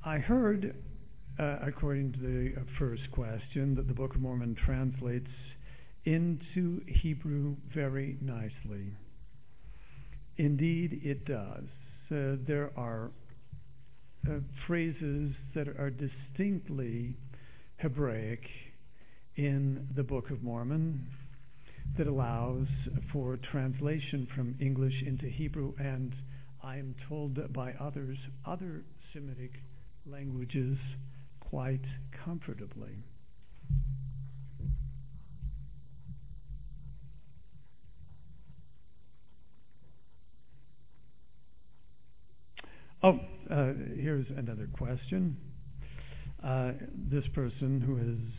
I heard, according to the first question, that the Book of Mormon translates into Hebrew very nicely. Indeed, it does. There are phrases that are distinctly Hebraic in the Book of Mormon that allows for translation from English into Hebrew, and I am told that by other Semitic languages quite comfortably. Here's another question. This person who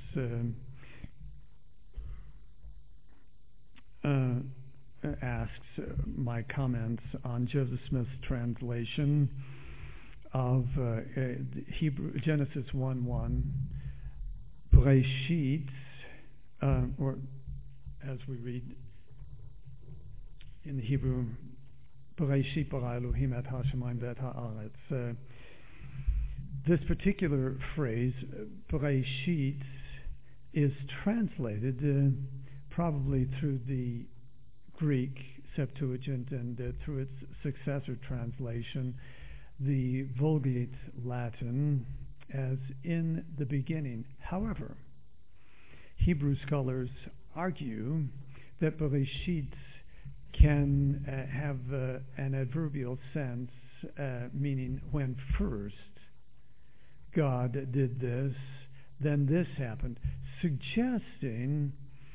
has asks my comments on Joseph Smith's translation of Hebrew Genesis 1:1, Bereshit, or as we read in the Hebrew, Bereshit bara Elohim et hashamayim v'et haaretz. This particular phrase, Bereshit, is translated probably through the Greek Septuagint and through its successor translation, the Vulgate Latin, as in the beginning. However, Hebrew scholars argue that Bereshit can have an adverbial sense, meaning when first God did this, then this happened, suggesting,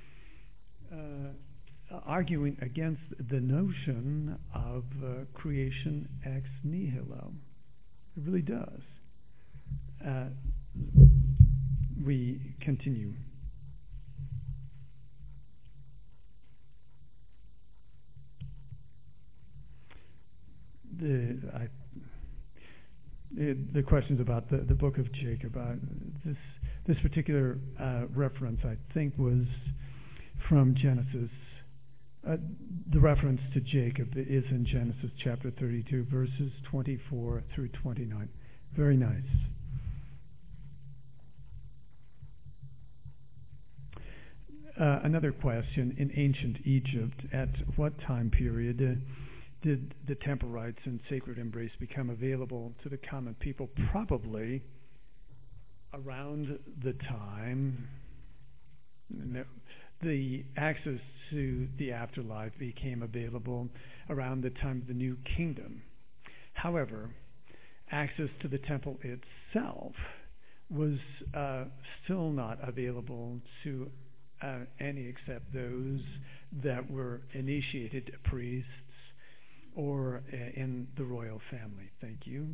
arguing against the notion of creation ex nihilo. It really does. We continue. The questions about the book of Jacob. This particular reference, I think, was from Genesis. The reference to Jacob is in Genesis chapter 32, verses 24 through 29. Very nice. Another question. In ancient Egypt, at what time period did the temple rites and sacred embrace become available to the common people? Probably around the time the access to the afterlife became available, around the time of the New Kingdom. However, access to the temple itself was still not available to any except those that were initiated priests or in the royal family. Thank you.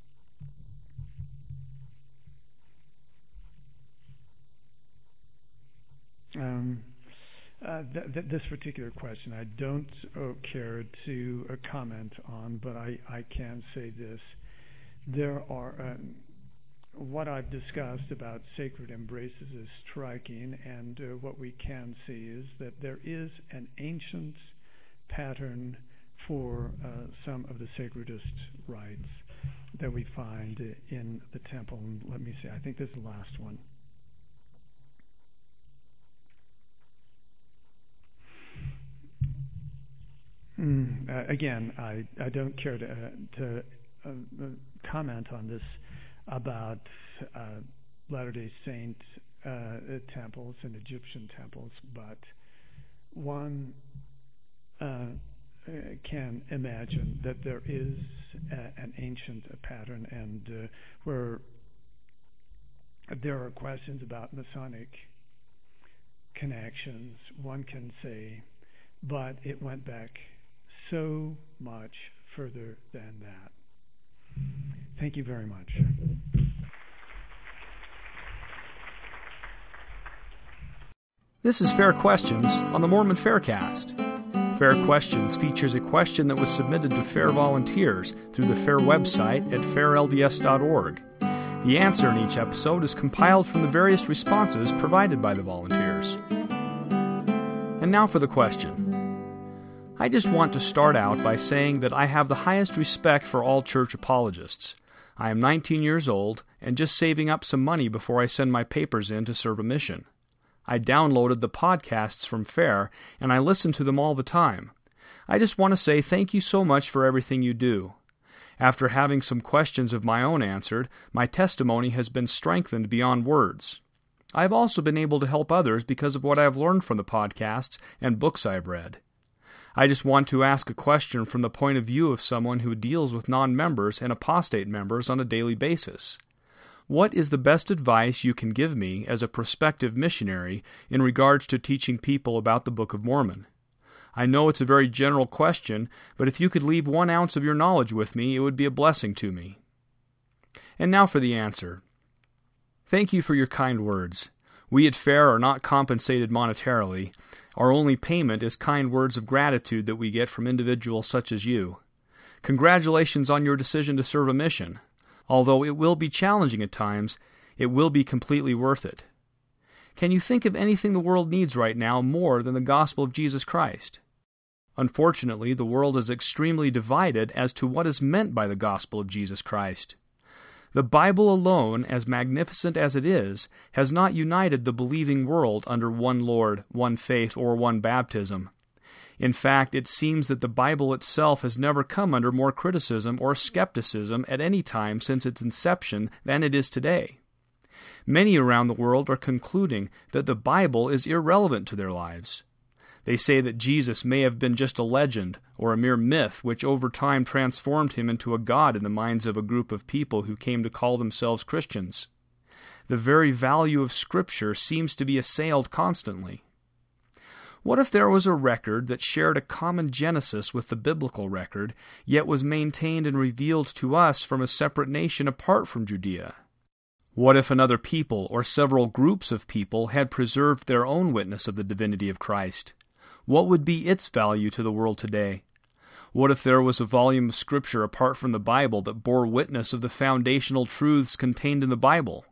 This particular question I don't care to comment on, but I can say this. There are, what I've discussed about sacred embraces is striking, and what we can see is that there is an ancient pattern for some of the sacredest rites that we find in the temple. And let me see, I think this is the last one. Again, I don't care to comment on this about Latter-day Saint temples and Egyptian temples, but one can imagine that there is an ancient pattern, and where there are questions about Masonic connections, one can say, but it went back so much further than that. Thank you very much. This is Fair Questions on the Mormon Faircast. Fair Questions features a question that was submitted to FAIR volunteers through the FAIR website at fairlds.org. The answer in each episode is compiled from the various responses provided by the volunteers. And now for the question. I just want to start out by saying that I have the highest respect for all church apologists. I am 19 years old and just saving up some money before I send my papers in to serve a mission. I downloaded the podcasts from FAIR, and I listen to them all the time. I just want to say thank you so much for everything you do. After having some questions of my own answered, my testimony has been strengthened beyond words. I have also been able to help others because of what I have learned from the podcasts and books I have read. I just want to ask a question from the point of view of someone who deals with non-members and apostate members on a daily basis. What is the best advice you can give me as a prospective missionary in regards to teaching people about the Book of Mormon? I know it's a very general question, but if you could leave 1 ounce of your knowledge with me, it would be a blessing to me. And now for the answer. Thank you for your kind words. We at FAIR are not compensated monetarily. Our only payment is kind words of gratitude that we get from individuals such as you. Congratulations on your decision to serve a mission. Although it will be challenging at times, it will be completely worth it. Can you think of anything the world needs right now more than the gospel of Jesus Christ? Unfortunately, the world is extremely divided as to what is meant by the gospel of Jesus Christ. The Bible alone, as magnificent as it is, has not united the believing world under one Lord, one faith, or one baptism. In fact, it seems that the Bible itself has never come under more criticism or skepticism at any time since its inception than it is today. Many around the world are concluding that the Bible is irrelevant to their lives. They say that Jesus may have been just a legend or a mere myth which over time transformed him into a god in the minds of a group of people who came to call themselves Christians. The very value of Scripture seems to be assailed constantly. What if there was a record that shared a common genesis with the biblical record, yet was maintained and revealed to us from a separate nation apart from Judea? What if another people or several groups of people had preserved their own witness of the divinity of Christ? What would be its value to the world today? What if there was a volume of Scripture apart from the Bible that bore witness of the foundational truths contained in the Bible?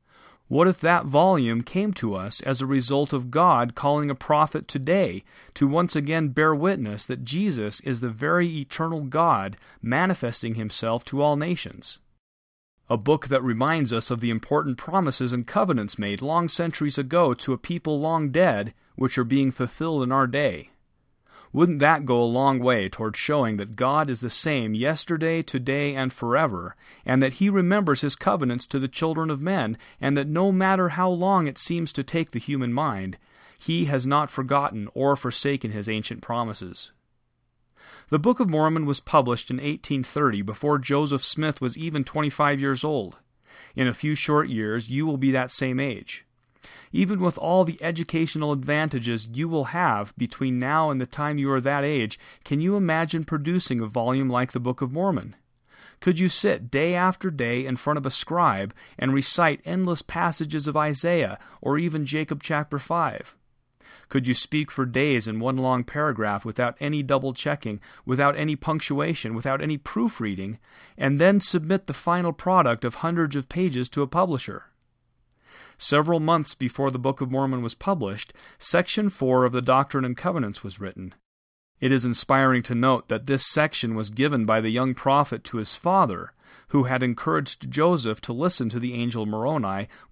What if that volume came to us as a result of God calling a prophet today to once again bear witness that Jesus is the very eternal God manifesting himself to all nations? A book that reminds us of the important promises and covenants made long centuries ago to a people long dead, which are being fulfilled in our day. Wouldn't that go a long way toward showing that God is the same yesterday, today, and forever, and that he remembers his covenants to the children of men, and that no matter how long it seems to take the human mind, he has not forgotten or forsaken his ancient promises? The Book of Mormon was published in 1830, before Joseph Smith was even 25 years old. In a few short years, you will be that same age. Even with all the educational advantages you will have between now and the time you are that age, can you imagine producing a volume like the Book of Mormon? Could you sit day after day in front of a scribe and recite endless passages of Isaiah or even Jacob chapter 5? Could you speak for days in one long paragraph without any double-checking, without any punctuation, without any proofreading, and then submit the final product of hundreds of pages to a publisher? Several months before the Book of Mormon was published, Section 4 of the Doctrine and Covenants was written. It is inspiring to note that this section was given by the young prophet to his father, who had encouraged Joseph to listen to the angel Moroni